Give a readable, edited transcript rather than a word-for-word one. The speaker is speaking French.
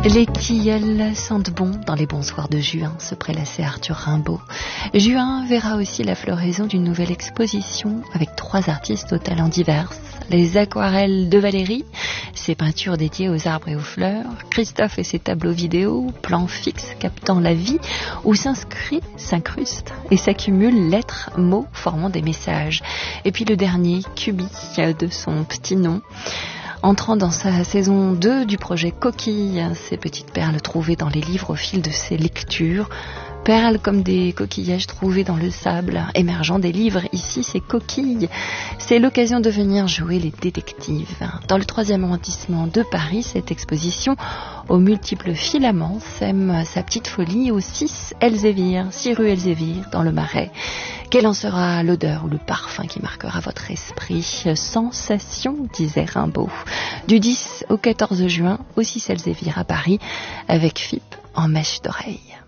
Les tilleuls sentent bon dans les bons soirs de juin, se prélassait Arthur Rimbaud. Juin verra aussi la floraison d'une nouvelle exposition avec 3 artistes aux talents divers. Les aquarelles de Valérie, ses peintures dédiées aux arbres et aux fleurs, Christophe et ses tableaux vidéo, plans fixes captant la vie, où s'incrustent et s'accumulent lettres, mots formant des messages. Et puis le dernier, Cubi, de son petit nom. Entrant dans sa saison 2 du projet Coquille, ces petites perles trouvées dans les livres au fil de ses lectures, perles comme des coquillages trouvés dans le sable, émergeant des livres, ici c'est coquilles. C'est l'occasion de venir jouer les détectives. Dans le 3e arrondissement de Paris, cette exposition aux multiples filaments sème sa petite folie au 6 rue Elzévir, dans le Marais. Quelle en sera l'odeur ou le parfum qui marquera votre esprit? Sensation, disait Rimbaud. Du 10 au 14 juin, au 6 Elzévir à Paris, avec FIP en mèche d'oreille.